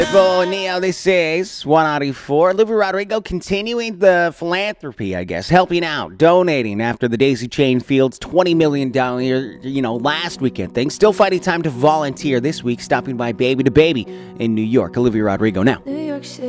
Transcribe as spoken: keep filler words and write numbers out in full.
For Neo, this is one ninety-four. Olivia Rodrigo continuing the philanthropy, I guess, helping out, donating after the Daisy Chain Fields twenty million dollars, you know, last weekend thing. Still finding time to volunteer this week, stopping by Baby to Baby in New York. Olivia Rodrigo now. New York City.